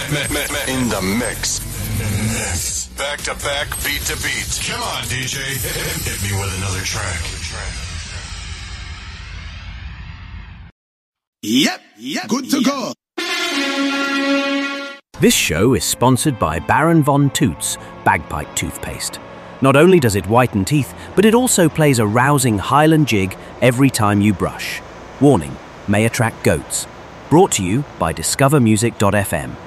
In the mix. Back to back, beat to beat. Come on, DJ. Hit me with another track. Yep, good to go. This show is sponsored by Baron Von Toots Bagpipe Toothpaste. Not only does it whiten teeth, but it also plays a rousing Highland jig every time you brush. Warning, may attract goats. Brought to you by discovermusic.fm.